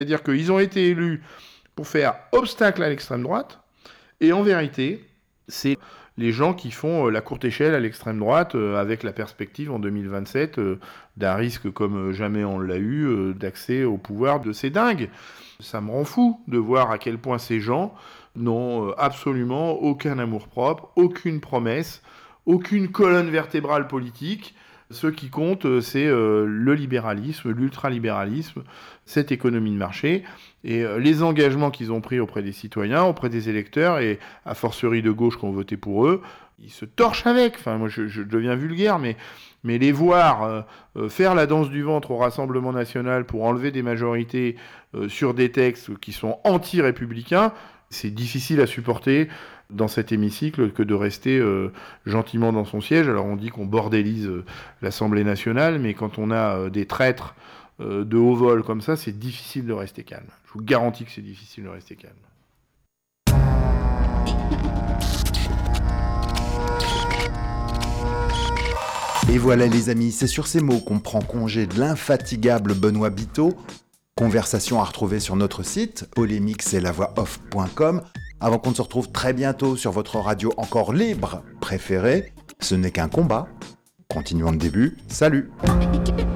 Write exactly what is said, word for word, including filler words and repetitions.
C'est-à-dire qu'ils ont été élus pour faire obstacle à l'extrême droite, et en vérité, c'est les gens qui font la courte échelle à l'extrême droite, euh, avec la perspective en deux mille vingt-sept euh, d'un risque comme jamais on l'a eu, euh, d'accès au pouvoir de ces dingues. Ça me rend fou de voir à quel point ces gens n'ont euh, absolument aucun amour-propre, aucune promesse, aucune colonne vertébrale politique. Ce qui compte, c'est euh, le libéralisme, l'ultralibéralisme, cette économie de marché, et euh, les engagements qu'ils ont pris auprès des citoyens, auprès des électeurs, et a fortiori de gauche qui ont voté pour eux, ils se torchent avec. Enfin, moi, je, je deviens vulgaire, mais, mais les voir euh, euh, faire la danse du ventre au Rassemblement national pour enlever des majorités euh, sur des textes qui sont anti-républicains, c'est difficile à supporter dans cet hémicycle que de rester euh, gentiment dans son siège. Alors on dit qu'on bordélise euh, l'Assemblée nationale, mais quand on a euh, des traîtres euh, de haut vol comme ça, c'est difficile de rester calme. Je vous garantis que c'est difficile de rester calme. Et voilà les amis, c'est sur ces mots qu'on prend congé de l'infatigable Benoît Biteau. Conversation à retrouver sur notre site, polémix et la voix off point com. Avant qu'on ne se retrouve très bientôt sur votre radio encore libre préférée, ce n'est qu'un combat. Continuons le début, salut.